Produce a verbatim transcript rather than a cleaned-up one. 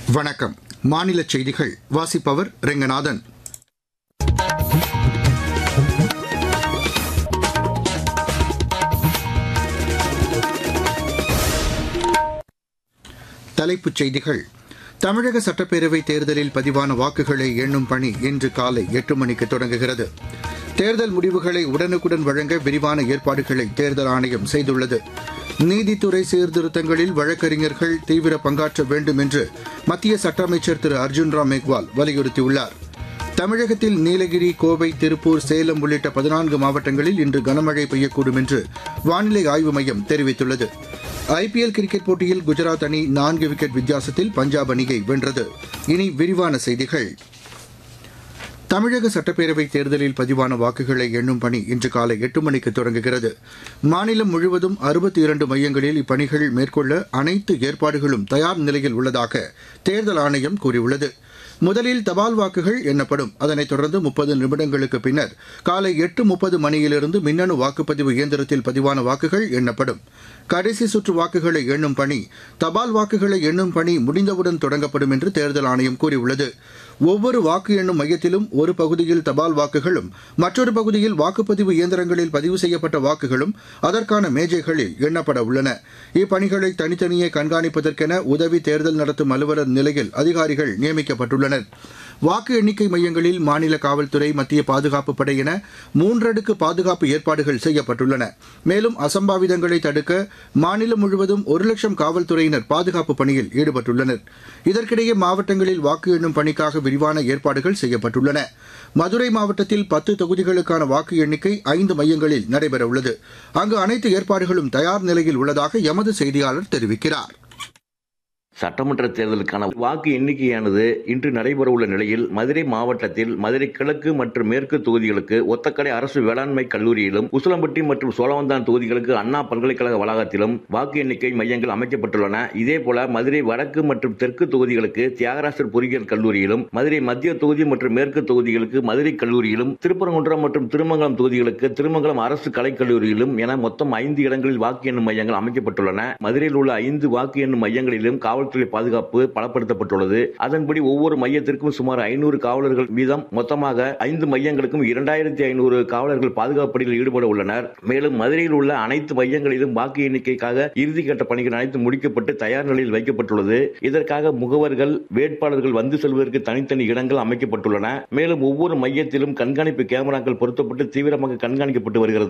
வணக்கம். மாநில செய்திகள் வாசிப்பவர் ரெங்கநாதன். தலைப்புச் செய்திகள். தமிழக சட்டப்பேரவை தேர்தலில் பதிவான வாக்குகளை எண்ணும் பணி இன்று காலை எட்டு மணிக்கு தொடங்குகிறது. தேர்தல் முடிவுகளை உடனுக்குடன் வழங்க விரிவான ஏற்பாடுகளை தேர்தல் ஆணையம் செய்துள்ளது. நீதித்துறை சீர்திருத்தங்களில் வழக்கறிஞர்கள் தீவிர பங்காற்ற வேண்டும் என்று மத்திய சட்ட அமைச்சர் திரு அர்ஜுன் ராம் மேக்வால் வலியுறுத்தியுள்ளார். தமிழகத்தில் நீலகிரி, கோவை, திருப்பூர், சேலம் உள்ளிட்ட பதினான்கு மாவட்டங்களில் இன்று கனமழை பெய்யக்கூடும் என்று வானிலை ஆய்வு மையம் தெரிவித்துள்ளது. ஐபிஎல் கிரிக்கெட் போட்டியில் குஜராத் அணி நான்கு விக்கெட் வித்தியாசத்தில் பஞ்சாப் அணியை வென்றது. இனி விரிவான செய்திகள். தமிழக சட்டப்பேரவைத் தேர்தலில் பதிவான வாக்குகளை எண்ணும் பணி இன்று காலை எட்டு மணிக்கு தொடங்குகிறது. மாநிலம் முழுவதும் அறுபத்தி இரண்டு மையங்களில் இப்பணிகள் மேற்கொள்ள அனைத்து ஏற்பாடுகளும் தயார் நிலையில் உள்ளதாக தேர்தல் ஆணையம் கூறியுள்ளது. முதலில் தபால் வாக்குகள் எண்ணப்படும். அதனைத் தொடர்ந்து முப்பது நிமிடங்களுக்கு பின்னர் காலை எட்டு முப்பது மணியிலிருந்து மின்னணு வாக்குப்பதிவு இயந்திரத்தில் பதிவான வாக்குகள் எண்ணப்படும். கடைசி சுற்று வாக்குகளை எண்ணும் பணி, தபால் வாக்குகளை எண்ணும் பணி முடிந்தவுடன் தொடங்கப்படும் என்று தேர்தல் ஆணையம் கூறியுள்ளது. ஒவ்வொரு வாக்கு எண்ணும் மையத்திலும் ஒரு பகுதியில் தபால் வாக்குகளும் மற்றொரு பகுதியில் வாக்குப்பதிவு இயந்திரங்களில் பதிவு செய்யப்பட்ட வாக்குகளும் அதற்கான மேஜைகளில் எண்ணப்பட உள்ளன. இப்பணிகளை தனித்தனியே கண்காணிப்பதற்கென உதவி தேர்தல் நடத்தும் அலுவலர் நிலையில் அதிகாரிகள் நியமிக்கப்பட்டுள்ளனர். வாக்கு எண்ணிக்கை மையங்களில் மாநில காவல்துறை, மத்திய பாதுகாப்பு படை என மூன்றடுக்கு பாதுகாப்பு ஏற்பாடுகள் செய்யப்பட்டுள்ளன. மேலும் அசம்பாவிதங்களை தடுக்க மாநிலம் முழுவதும் ஒரு லட்சம் காவல்துறையினர் பாதுகாப்பு பணியில் ஈடுபட்டுள்ளனர். இதற்கிடையே மாவட்டங்களில் வாக்கு எண்ணும் பணிக்காக விரிவான ஏற்பாடுகள் செய்யப்பட்டுள்ளன. மதுரை மாவட்டத்தில் பத்து தொகுதிகளுக்கான வாக்கு எண்ணிக்கை ஐந்து மையங்களில் நடைபெறவுள்ளது. அங்கு அனைத்து ஏற்பாடுகளும் தயார் நிலையில் உள்ளதாக எமது செய்தியாளர் தெரிவிக்கிறார். சட்டமன்ற தேர்தலுக்கான வாக்கு எண்ணிக்கையானது இன்று நடைபெறவுள்ள நிலையில் மதுரை மாவட்டத்தில் மதுரை கிழக்கு மற்றும் மேற்கு தொகுதிகளுக்கு ஒத்தக்கடை அரசு வேளாண்மை கல்லூரியிலும், உசிலம்பட்டி மற்றும் சோழவந்தான் தொகுதிகளுக்கு அண்ணா பல்கலைக்கழக வளாகத்திலும் வாக்கு எண்ணிக்கை மையங்கள் அமைக்கப்பட்டுள்ளன. இதேபோல மதுரை வடக்கு மற்றும் தெற்கு தொகுதிகளுக்கு தியாகராசர் பொறியியல் கல்லூரியிலும், மதுரை மத்திய தொகுதி மற்றும் மேற்கு தொகுதிகளுக்கு மதுரை கல்லூரியிலும், திருப்பரங்குன்றம் மற்றும் திருமங்கலம் தொகுதிகளுக்கு திருமங்கலம் அரசு கலைக்கல்லூரியிலும் என மொத்தம் ஐந்து இடங்களில் வாக்கு எண்ணும் மையங்கள் அமைக்கப்பட்டுள்ளன. மதுரையில் உள்ள ஐந்து வாக்கு எண்ணும் மையங்களிலும் காவல் பாதுகாப்பு பலப்படுத்தப்பட்டுள்ளது. அதன்படி ஒவ்வொரு மையத்திற்கும் சுமார் ஐநூறு காவலர்கள் வீதம் மொத்தமாக ஐந்து மையங்களுக்கும் இரண்டாயிரத்தி ஐநூறு காவலர்கள் பாதுகாப்பு பணியில் ஈடுபட உள்ளனர். மேலும் மதுரையில் உள்ள அனைத்து மையங்களிலும் வாக்கு எண்ணிக்கைக்காக இறுதிக்கட்ட பணிகள் அனைத்து முடிக்கப்பட்டு தயார் நிலையில் வைக்கப்பட்டுள்ளது. இதற்காக முகவர்கள், வேட்பாளர்கள் வந்து செல்வதற்கு தனித்தனி இடங்கள் அமைக்கப்பட்டுள்ளன. மேலும் ஒவ்வொரு மையத்திலும் கண்காணிப்பு கேமராக்கள் பொருத்தப்பட்டு தீவிரமாக கண்காணிக்கப்பட்டு வருகிறது.